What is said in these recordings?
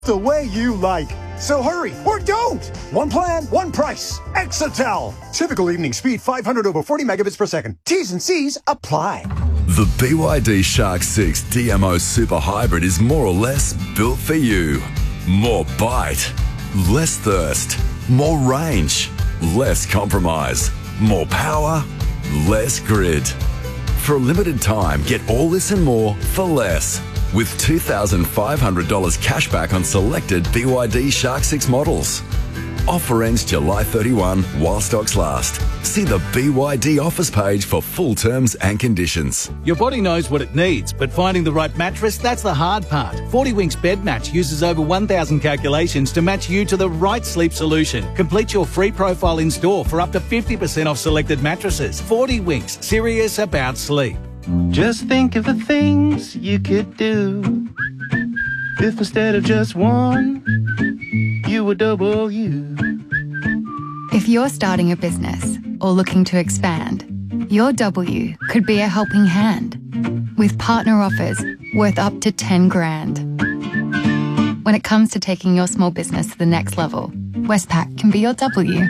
the way you like. So hurry, or don't! One plan, one price. Exatel. Typical evening speed 500 over 40 megabits per second. T's and C's apply. The BYD Shark 6 DMO Super Hybrid is more or less built for you. More bite, less thirst, more range, less compromise, more power, less grid. For a limited time, get all this and more for less. With $2,500 cash back on selected BYD Shark 6 models. Offer ends July 31 while stocks last. See the BYD offers page for full terms and conditions. Your body knows what it needs, but finding the right mattress, that's the hard part. 40 Winks Bed Match uses over 1,000 calculations to match you to the right sleep solution. Complete your free profile in store for up to 50% off selected mattresses. 40 Winks, serious about sleep. Just think of the things you could do if instead of just one, you were double you. If you're starting a business or looking to expand, your W could be a helping hand with partner offers worth up to 10 grand. When it comes to taking your small business to the next level, Westpac can be your W.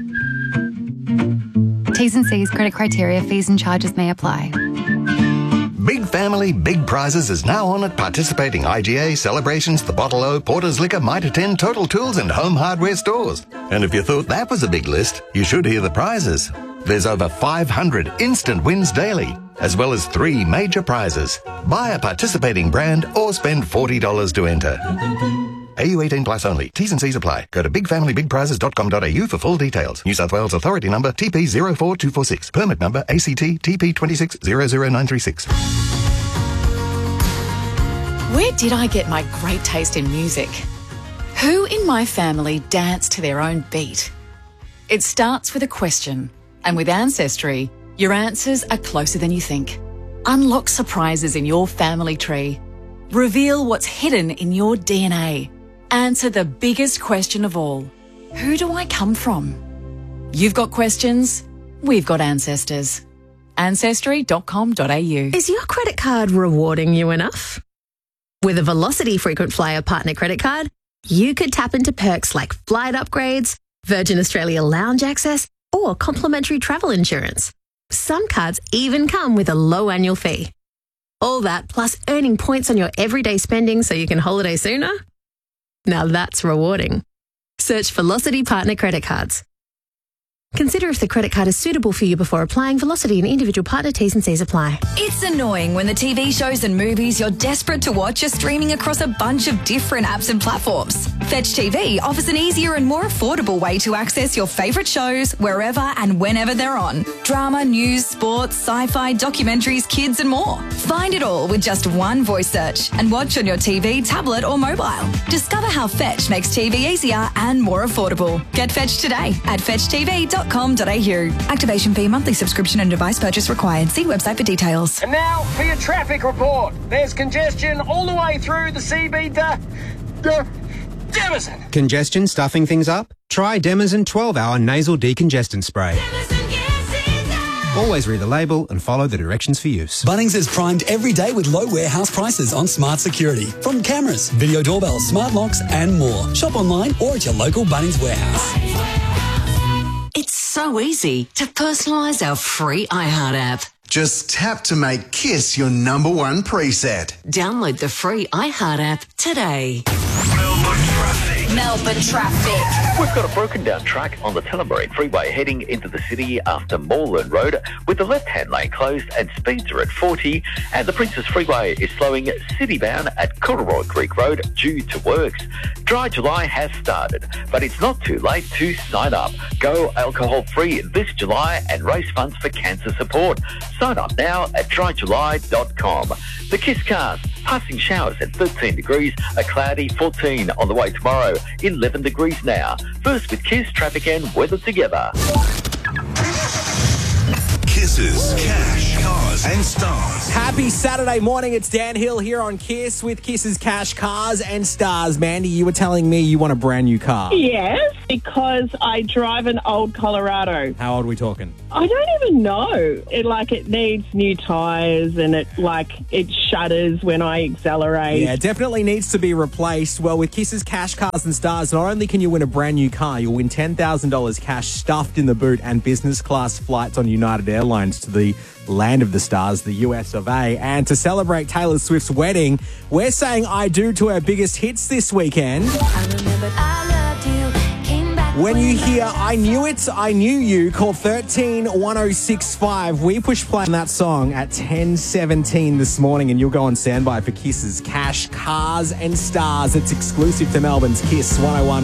T's and C's, credit criteria, fees and charges may apply. Big Family, Big Prizes is now on at participating IGA, Celebrations, The Bottle-O, Porter's Liquor, Mitre 10, Total Tools and Home Hardware stores. And if you thought that was a big list, you should hear the prizes. There's over 500 instant wins daily, as well as 3 major prizes. Buy a participating brand or spend $40 to enter. AU 18 plus only. T's and C's apply. Go to bigfamilybigprizes.com.au for full details. New South Wales Authority number TP 04246. Permit number ACT TP 2600936. Where did I get my great taste in music? Who in my family dance to their own beat? It starts with a question, and with Ancestry, your answers are closer than you think. Unlock surprises in your family tree. Reveal what's hidden in your DNA. Answer the biggest question of all. Who do I come from? You've got questions, we've got ancestors. Ancestry.com.au. Is your credit card rewarding you enough? With a Velocity Frequent Flyer Partner Credit Card, you could tap into perks like flight upgrades, Virgin Australia lounge access, or complimentary travel insurance. Some cards even come with a low annual fee. All that plus earning points on your everyday spending so you can holiday sooner? Now that's rewarding. Search Velocity Partner Credit Cards. Consider if the credit card is suitable for you before applying. Velocity and individual partner T's and C's apply. It's annoying when the TV shows and movies you're desperate to watch are streaming across a bunch of different apps and platforms. Fetch TV offers an easier and more affordable way to access your favourite shows wherever and whenever they're on. Drama, news, sports, sci-fi, documentaries, kids and more. Find it all with just one voice search and watch on your TV, tablet or mobile. Discover how Fetch makes TV easier and more affordable. Get Fetch today at fetchtv.com.au. Activation fee, monthly subscription and device purchase required. See website for details. And now for your traffic report. There's congestion all the way through the CB Demazin. Congestion stuffing things up? Try Demazin 12-hour nasal decongestant spray. Always read the label and follow the directions for use. Bunnings is primed every day with low warehouse prices on smart security. From cameras, video doorbells, smart locks and more. Shop online or at your local Bunnings warehouse. It's so easy to personalise our free iHeart app. Just tap to make Kiss your #1 preset. Download the free iHeart app today. Melbourne traffic. We've got a broken down track on the Tullamarine Freeway heading into the city after Moreland Road with the left-hand lane closed and speeds are at 40, and the Princess Freeway is slowing city-bound at Cooroy Creek Road due to works. Dry July has started, but it's not too late to sign up. Go alcohol-free this July and raise funds for cancer support. Sign up now at dryjuly.com. The Kiss Cast, passing showers at 13 degrees, a cloudy 14 on the way tomorrow, 11 degrees now. First with Kiss, traffic and weather together. Kiss's Cash Cars and Stars. Happy Saturday morning. It's Dan Hill here on Kiss with Kiss's Cash, Cars and Stars. Mandy, you were telling me you want a brand new car. Yes, because I drive an old Colorado. How old are we talking? I don't even know. It needs new tyres and it shudders when I accelerate. Yeah, it definitely needs to be replaced. Well, with Kiss's Cash, Cars and Stars, not only can you win a brand new car, you'll win $10,000 cash stuffed in the boot and business class flights on United Airlines to the land of the stars, the US of A. And to celebrate Taylor Swift's wedding, we're saying I do to her biggest hits this weekend. When you hear I Knew It, I Knew You, call 131065. We push play on that song at 10:17 this morning and you'll go on standby for Kiss's Cash, Cars and Stars. It's exclusive to Melbourne's Kiss 101.